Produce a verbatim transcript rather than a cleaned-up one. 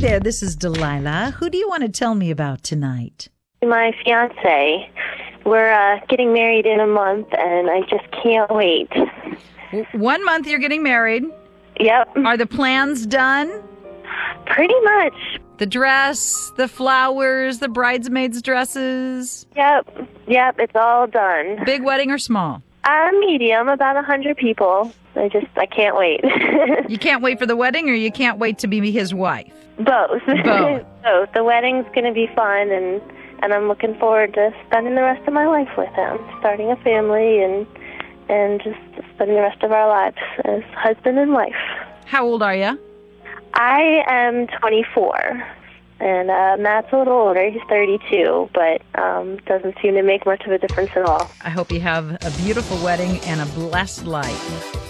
there, this is Delilah. Who do you want to tell me about tonight? My fiance. We're uh, getting married in a month, and I just can't wait. W- One month you're getting married. Yep. Are the plans done? Pretty much. The dress, the flowers, the bridesmaids' dresses. Yep. Yep, it's all done. Big wedding or small? Uh, medium, about a hundred people. I just, I can't wait. You can't wait for the wedding, or you can't wait to be his wife? Both. Both. Both. The wedding's going to be fun, and, and I'm looking forward to spending the rest of my life with him, starting a family, and and just spending the rest of our lives as husband and wife. How old are you? I am twenty-four, and uh, Matt's a little older. He's thirty-two, but um, doesn't seem to make much of a difference at all. I hope you have a beautiful wedding and a blessed life.